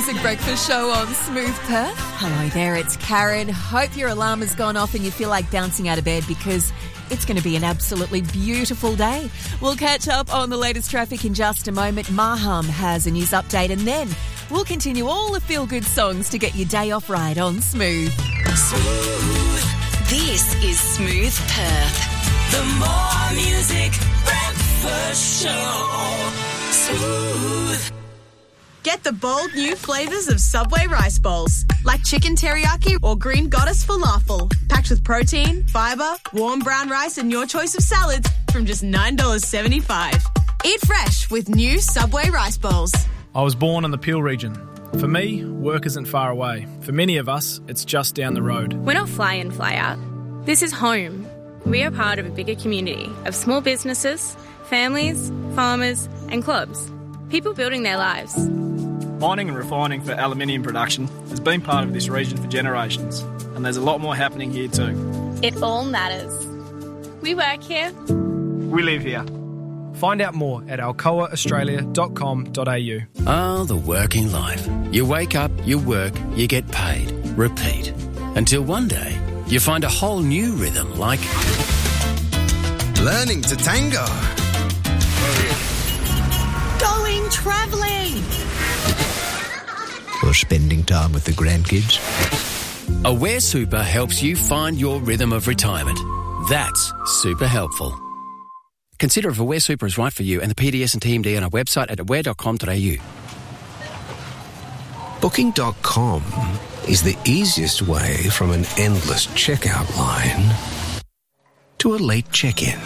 Music Breakfast Show on Smooth Perth. Hello there, it's Karen. Hope your alarm has gone off and you feel like bouncing out of bed because it's going to be an absolutely beautiful day. We'll catch up on the latest traffic in just a moment. Maham has a news update and then we'll continue all the feel-good songs to get your day off right on Smooth. Smooth. This is Smooth Perth. The More Music Breakfast Show. Smooth. Get the bold new flavours of Subway rice bowls, like chicken teriyaki or green goddess falafel, packed with protein, fibre, warm brown rice and your choice of salads from just $9.75. Eat fresh with new Subway rice bowls. I was born in the Peel region. For me, work isn't far away. For many of us, it's just down the road. We're not fly in, fly out. This is home. We are part of a bigger community of small businesses, families, farmers and clubs. People building their lives. Mining and refining for aluminium production has been part of this region for generations, and there's a lot more happening here too. It all matters. We work here. We live here. Find out more at alcoaaustralia.com.au. Ah, the working life. You wake up, you work, you get paid. Repeat. Until one day, you find a whole new rhythm like... learning to tango. Going travelling. Or spending time with the grandkids. Aware Super helps you find your rhythm of retirement. That's super helpful. Consider if Aware Super is right for you and the PDS and TMD on our website at aware.com.au. Booking.com is the easiest way from an endless checkout line to a late check-in.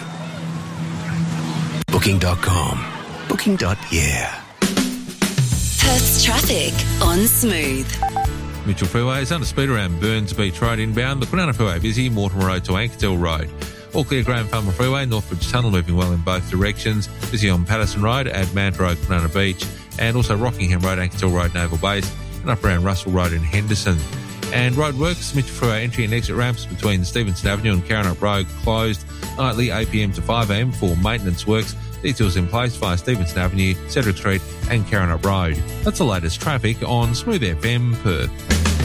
Booking.com. Booking.yeah. Perth's traffic on Smooth. Mitchell Freeway is under speed around Burns Beach Road inbound. The Kwinana Freeway busy, Mortimer Road to Ankertel Road. All clear Graham Farmer Freeway, Northbridge Tunnel moving well in both directions. Busy on Patterson Road at Mount Road, Kwinana Beach. And also Rockingham Road, Ankertel Road, Naval Base. And up around Russell Road in Henderson. And roadworks, Mitchell Freeway entry and exit ramps between Stevenson Avenue and Carrinup Road closed nightly 8pm to 5am for maintenance works. Details in place via Stevenson Avenue, Cedric Street and Carrinup Road. That's the latest traffic on Smooth FM Perth.